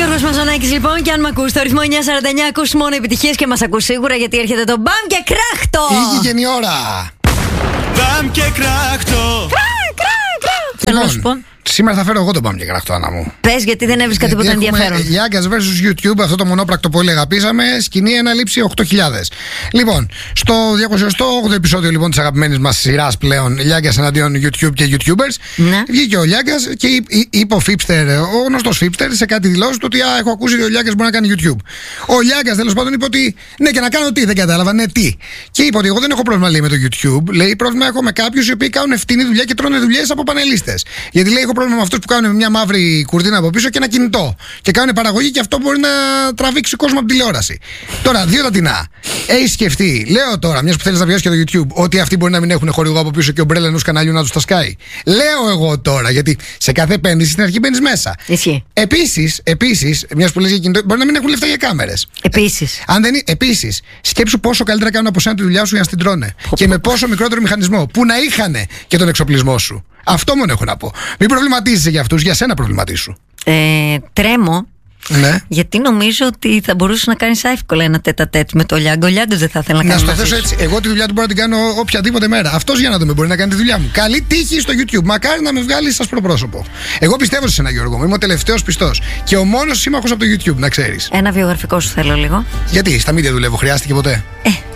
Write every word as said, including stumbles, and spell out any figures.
Γιώργος Μαζονάκης λοιπόν, και αν με ακούς στο ρυθμό εννιά σαράντα εννιά, ακούς μόνο επιτυχίες και μας ακούς σίγουρα, γιατί έρχεται το μπαμ και κράχτο. Ήγηκε η ώρα. Μπαμ και κράχτο. Θέλω να σου πω. Σήμερα θα φέρω εγώ τον Μπαμ και κράχτο, Άννα μου. Πες, γιατί δεν έβρισκα τίποτα ενδιαφέρον. Γιάγκας versus YouTube, αυτό το μονόπρακτο που όλοι αγαπήσαμε, σκηνή αναλήψη οκτώ χιλιάδες. Λοιπόν, στο διακοσιοστό όγδοο επεισόδιο λοιπόν της αγαπημένης μας σειράς πλέον, Γιάγκας εναντίον YouTube και YouTubers, ναι. Βγήκε ο Γιάγκας και είπε ο Φίπστερ, ο γνωστός Φίπστερ, σε κάτι δηλώσει του ότι α, έχω ακούσει ότι ο Γιάγκας μπορεί να κάνει YouTube. Ο Γιάγκας τέλος πάντων είπε ότι ναι, και να κάνω τι, δεν κατάλαβα, ναι, τι. Και είπε ότι εγώ δεν έχω πρόβλημα, λέει, με το YouTube. Λέει, πρόβλημα έχω με κάποιους οι οποίοι κάνουν φτηνή δουλειά και τρώνε δουλειές από πανελίστες. Γιατί λέει, έχω πρόβλημα με αυτούς που κάνουν μια μαύρη κουρτίνα από πίσω και ένα κινητό. Και κάνουν παραγωγή και αυτό μπορεί να τραβήξει κόσμο από τηλεόραση. Τώρα, δύο τα τεινά. Έχει σκεφτεί, λέω τώρα, μια που θέλει να πιάσει και το YouTube, ότι αυτοί μπορεί να μην έχουν χορηγό από πίσω και ομπρέλα ενός καναλιού να του τα σκάει. Λέω εγώ τώρα, γιατί σε κάθε επένδυση στην αρχή μπαίνει μέσα. Ισχύει. Επίσης, επίσης, μια που λες για κινητό, μπορεί να μην έχουν λεφτά για κάμερες. Επίσης. Αν δεν είναι, επίσης, σκέψου πόσο καλύτερα κάνουν από σένα τη δουλειά σου για να στην τρώνε. Και με πόσο μικρότερο μηχανισμό. Που να είχαν και τον εξοπλισμό σου. Αυτό μόνο έχω να πω. Μην προβληματίζεσαι για αυτούς, για σένα προβληματίσου. Ε, τρέμω. Ναι. Γιατί νομίζω ότι θα μπορούσε να κάνει εύκολα ένα τέτα τέτ με το Λιάγκο. Ο Λιάγκος δεν θα ήθελα να κάνει. Να στο θέσω έτσι. Εγώ τη δουλειά του μπορώ να την κάνω οποιαδήποτε μέρα. Αυτός για να δούμε μπορεί να κάνει τη δουλειά μου. Καλή τύχη στο YouTube. Μακάρι να με βγάλει σας προπρόσωπο. Εγώ πιστεύω σε σένα, Γιώργο. Είμαι ο τελευταίος πιστός. Και ο μόνος σύμμαχος από το YouTube, να ξέρεις. Ένα βιογραφικό σου θέλω λίγο. Γιατί στα media δουλεύω, χρειάστηκε ποτέ? Ε,